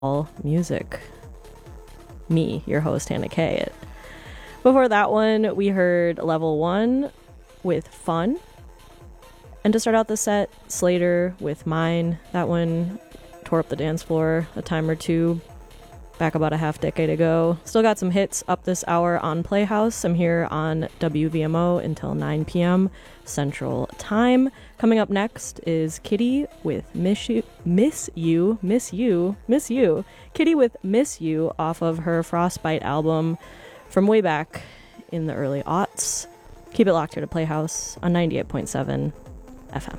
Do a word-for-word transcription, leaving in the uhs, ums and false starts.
All music. Me, your host, Hannah Kay. Before that one, we heard Level One with Fun. And to start out the set, Slater with Mine. That one tore up the dance floor a time or two back about a half decade ago. Still got some hits up this hour on Playhouse. I'm here on W V M O until nine p.m. Central Time. Coming up next is Kitty with Miss You, Miss You, Miss You, Miss You. Kitty with Miss You off of her Frostbite album from way back in the early aughts. Keep it locked here to Playhouse on ninety-eight point seven F M.